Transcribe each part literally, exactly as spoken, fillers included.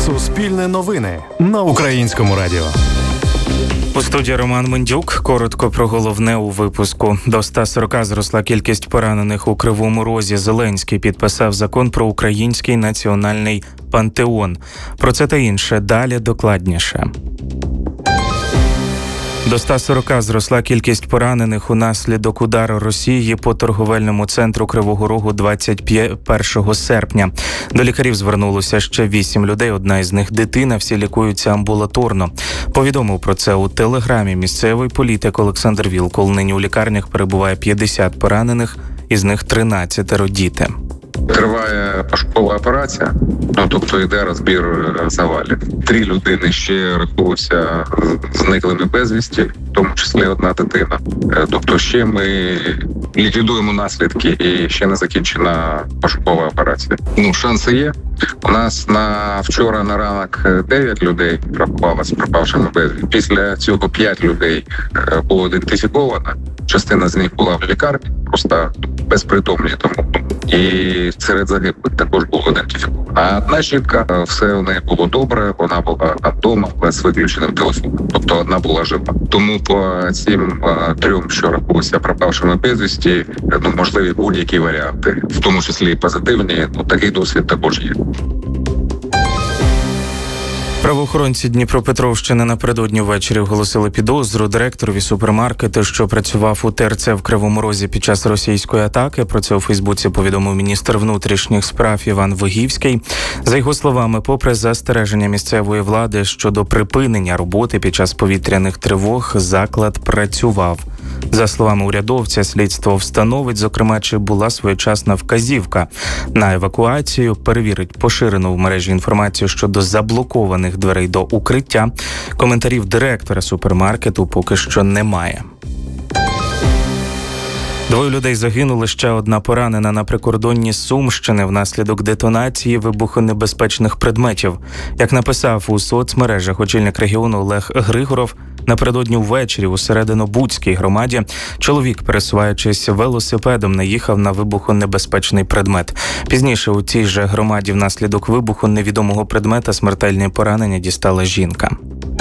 Суспільне новини на Українському радіо. У студії Роман Мендюк. Коротко про головне у випуску. До ста сорока зросла кількість поранених у Кривому Розі. Зеленський підписав закон про український національний пантеон. Про це та інше далі докладніше. До ста сорока зросла кількість поранених унаслідок удару Росії по торговельному центру Кривого Рогу двадцять першого серпня. До лікарів звернулося ще вісім людей, одна із них дитина, всі лікуються амбулаторно. Повідомив про це у телеграмі місцевий політик Олександр Вілкул. Нині у лікарнях перебуває п'ятдесят поранених, із них тринадцятеро діти. Триває пошукова операція, ну тобто йде розбір завалів. Три людини ще рахуються зниклими безвісті, в тому числі одна дитина. Тобто ще ми ліквідуємо наслідки і ще не закінчена пошукова операція. Ну, шанси є. У нас на вчора на ранок дев'ять людей рахувалося пропавшими безвісті. Після цього п'ять людей було ідентифіковано. Частина з них була в лікарні, просто безпритомні тому. І серед загиблих також було ідентифіковано. А одна жінка, все у неї було добре, вона була вдома, але з виключеним телефоном. Тобто одна була жива. Тому по цим трьом, що рахуються пропавшими безвісті, ну, можливі будь-які варіанти, в тому числі і позитивні, ну, такий досвід також є. Правоохоронці Дніпропетровщини напередодні ввечері оголосили підозру директорові супермаркету, що працював у ТРЦ в Кривому Розі під час російської атаки. Про це у Фейсбуці повідомив міністр внутрішніх справ Іван Вигівський. За його словами, попри застереження місцевої влади щодо припинення роботи під час повітряних тривог, заклад працював. За словами урядовця, слідство встановить, зокрема, чи була своєчасна вказівка на евакуацію, перевірить поширену в мережі інформацію щодо заблокованих дверей до укриття. Коментарів директора супермаркету поки що немає. Двоє людей загинули, ще одна поранена на прикордонні Сумщини внаслідок детонації вибухонебезпечних предметів. Як написав у соцмережах очільник регіону Олег Григоров, напередодні ввечері у Серединобудській громаді чоловік, пересуваючись велосипедом, наїхав на вибухонебезпечний предмет. Пізніше у цій же громаді внаслідок вибуху невідомого предмета смертельне поранення дістала жінка.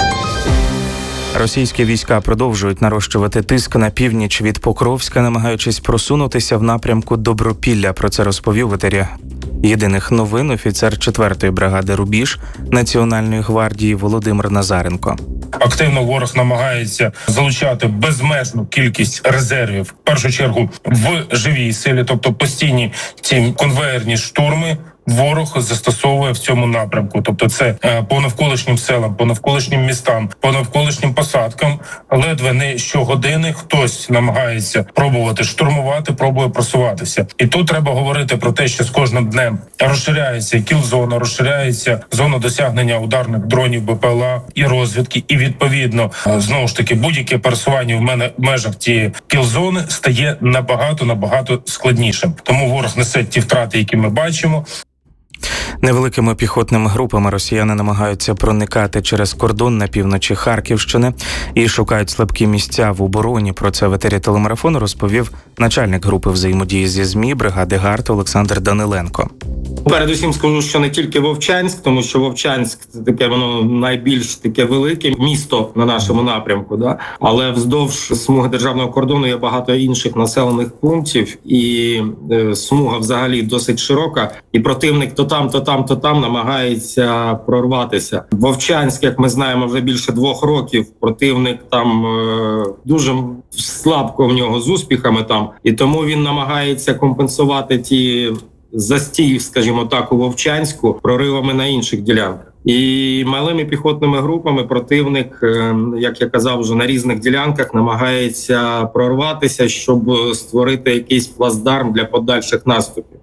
Російські війська продовжують нарощувати тиск на північ від Покровська, намагаючись просунутися в напрямку Добропілля. Про це розповів в етері Єдиних новин офіцер четвертої бригади «Рубіж» Національної гвардії Володимир Назаренко. Активно ворог намагається залучати безмежну кількість резервів, в першу чергу в живій силі, тобто постійні ці конвеєрні штурми. Ворог застосовує в цьому напрямку. Тобто це по навколишнім селам, по навколишнім містам, по навколишнім посадкам. Ледве не щогодини хтось намагається пробувати штурмувати, пробує просуватися. І тут треба говорити про те, що з кожним днем розширяється кіл-зона, розширяється зона досягнення ударних дронів, БПЛА і розвідки. І відповідно, знову ж таки, будь-яке пересування в мене в межах цієї кіл-зони стає набагато-набагато складнішим. Тому ворог несе ті втрати, які ми бачимо. Невеликими піхотними групами росіяни намагаються проникати через кордон на півночі Харківщини і шукають слабкі місця в обороні. Про це в етері телемарафону розповів начальник групи взаємодії зі ЗМІ бригади ГАРД Олександр Даниленко. Передусім скажу, що не тільки Вовчанськ, тому що Вовчанськ – це таке воно найбільш таке велике місто на нашому напрямку, да? Але вздовж смуги державного кордону є багато інших населених пунктів, і е, смуга взагалі досить широка, і противник то там, то там, то там намагається прорватися. Вовчанськ, як ми знаємо, вже більше двох років противник там е, дуже слабко в нього з успіхами там, і тому він намагається компенсувати ті застій, скажімо так, у Вовчанську проривами на інших ділянках. І малими піхотними групами противник, як я казав, вже на різних ділянках намагається прорватися, щоб створити якийсь плацдарм для подальших наступів.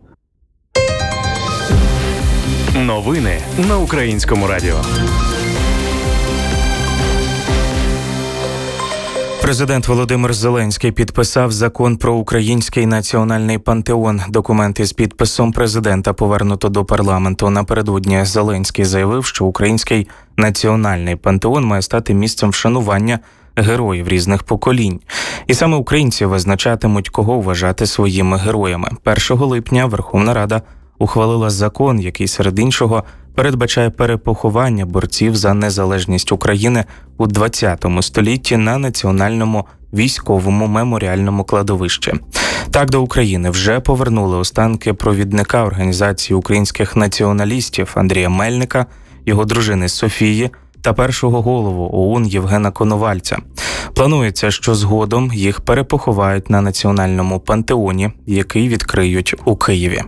Новини на Українському радіо. Президент Володимир Зеленський підписав закон про український національний пантеон. Документ із підписом президента повернуто до парламенту. Напередодні Зеленський заявив, що український національний пантеон має стати місцем вшанування героїв різних поколінь. І саме українці визначатимуть, кого вважати своїми героями. першого липня Верховна Рада ухвалила закон, який, серед іншого, передбачає перепоховання борців за незалежність України у двадцятому столітті на Національному військовому меморіальному кладовищі. Так, до України вже повернули останки провідника Організації українських націоналістів Андрія Мельника, його дружини Софії та першого голову ОУН Євгена Коновальця. Планується, що згодом їх перепоховають на Національному пантеоні, який відкриють у Києві.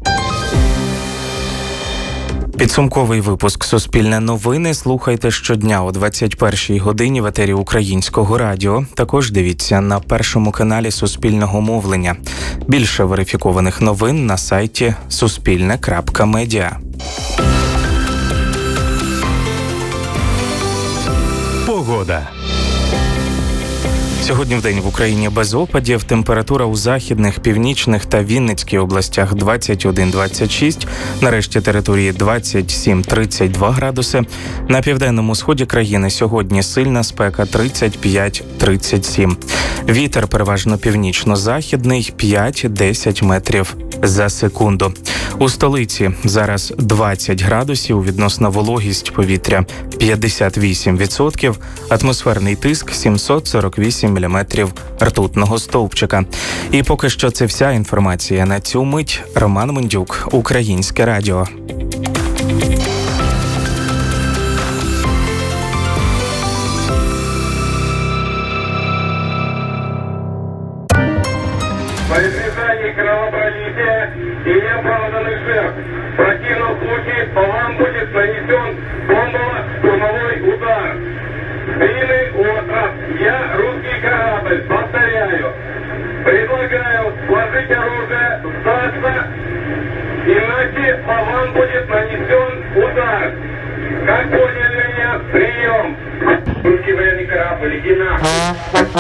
Підсумковий випуск «Суспільне новини» слухайте щодня о двадцять першій годині в етері Українського радіо. Також дивіться на першому каналі Суспільного мовлення. Більше верифікованих новин на сайті суспільне крапка медіа. Погода. Сьогодні вдень в Україні без опадів. Температура у західних, північних та Вінницькій областях двадцять один - двадцять шість, на решті території двадцять сім - тридцять два градуси. На південному сході країни сьогодні сильна спека тридцять п'ять - тридцять сім. Вітер переважно північно-західний п'ять - десять метрів за секунду. У столиці зараз двадцять градусів, відносна вологість повітря п'ятдесят вісім відсотків, атмосферний тиск сімсот сорок вісім міліметрів ртутного стовпчика. І поки що це вся інформація на цю мить. Роман Мендюк, Українське радіо. По избежанию кровопролития и неоправданных жертв в противном случае по вам будет нанесен бомбово-штурмовой удар. Длинный остров. Я русский корабль. Повторяю. Предлагаю сложить оружие, сдаться, иначе по вам будет нанесен удар. Как поняли меня? Прием. Русский военный корабль. Иди нахуй.